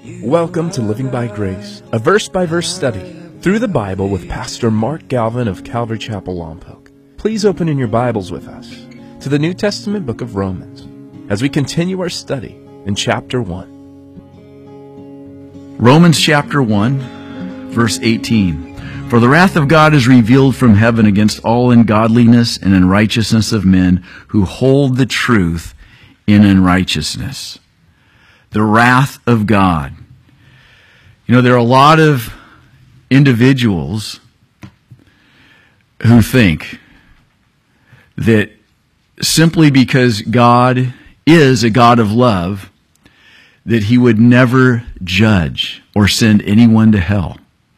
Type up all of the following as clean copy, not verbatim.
Welcome to Living by Grace, a verse-by-verse study through the Bible with Pastor Mark Galvin of Calvary Chapel, Lompoc. Please open in your Bibles with us to the New Testament book of Romans as we continue our study in chapter 1. Romans chapter 1, verse 18. For the wrath of God is revealed from heaven against all ungodliness and unrighteousness of men who hold the truth in unrighteousness. The wrath of God. You know, there are a lot of individuals who think that simply because God is a God of love, that He would never judge or send anyone to hell.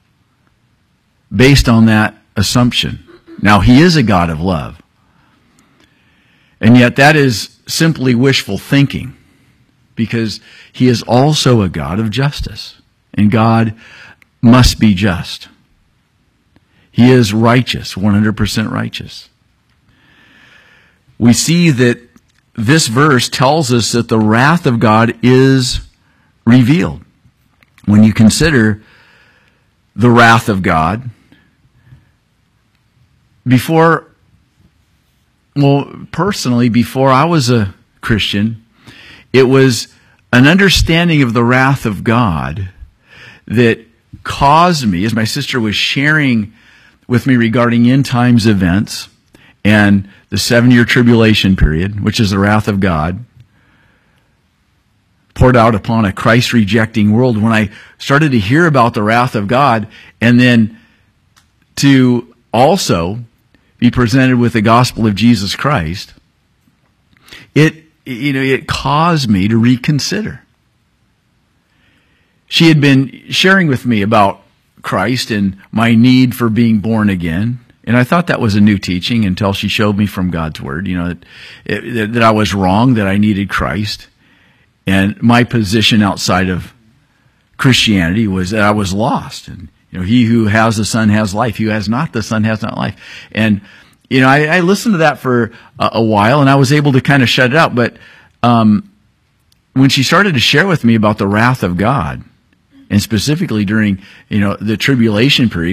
Based on that assumption. Now, He is a God of love. And yet that is simply wishful thinking, because He is also a God of justice. And God must be just. He is righteous, 100% righteous. We see that this verse tells us that the wrath of God is revealed. When you consider the wrath of God, personally, before I was a Christian, it was an understanding of the wrath of God that caused me, as my sister was sharing with me regarding end times events and the 7-year tribulation period, which is the wrath of God, poured out upon a Christ-rejecting world. When I started to hear about the wrath of God, and then to also be presented with the gospel of Jesus Christ, it caused me to reconsider. She had been sharing with me about Christ and my need for being born again. And I thought that was a new teaching until she showed me from God's Word, that I was wrong, that I needed Christ. And my position outside of Christianity was that I was lost. And, he who has the Son has life. He who has not the Son has not life. And, I listened to that for a while, and I was able to kind of shut it out. But when she started to share with me about the wrath of God, and specifically during, the tribulation period,